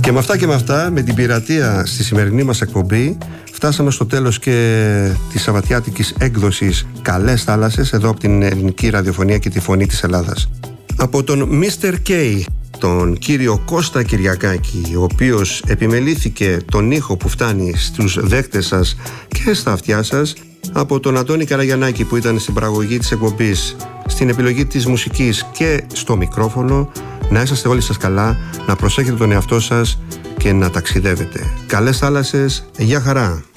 Και με αυτά, με την πειρατεία στη σημερινή μας εκπομπή, φτάσαμε στο τέλος και της σαββατιάτικης έκδοσης Καλές Θάλασσες, εδώ από την Ελληνική Ραδιοφωνία και τη Φωνή της Ελλάδας. Από τον Mr. K, τον κύριο Κώστα Κυριακάκη, ο οποίος επιμελήθηκε τον ήχο που φτάνει στους δέκτες σας και στα αυτιά σας, από τον Αντώνη Καραγιαννάκη που ήταν στην παραγωγή της εκπομπής, στην επιλογή της μουσικής και στο μικρόφωνο, να είσαστε όλοι σας καλά, να προσέχετε τον εαυτό σας και να ταξιδεύετε. Καλές θάλασσες, γεια χαρά!